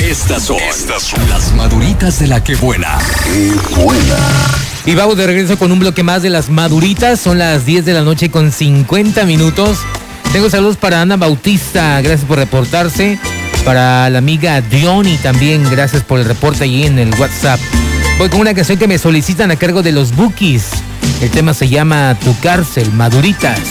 Estas son las maduritas de la que buena. ¡Qué buena! Y vamos de regreso con un bloque más de las maduritas. Son las 10 de la noche con 50 minutos. Tengo saludos para Ana Bautista, gracias por reportarse. Para la amiga Diony también, gracias por el reporte allí en el WhatsApp. Voy con una canción que me solicitan a cargo de los Bookies. El tema se llama Tu Cárcel, Maduritas.